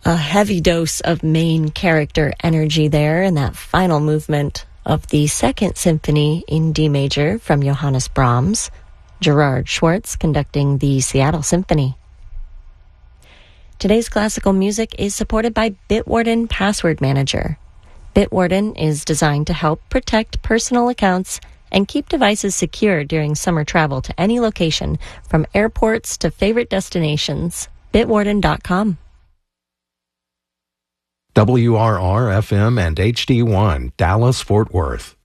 A heavy dose of main character energy there in that final movement of the Second Symphony in D major from Johannes Brahms, Gerard Schwartz conducting the Seattle Symphony. Today's classical music is supported by Bitwarden Password Manager. Bitwarden is designed to help protect personal accounts and keep devices secure during summer travel to any location, from airports to favorite destinations. Bitwarden.com. WRR-FM and HD1, Dallas, Fort Worth.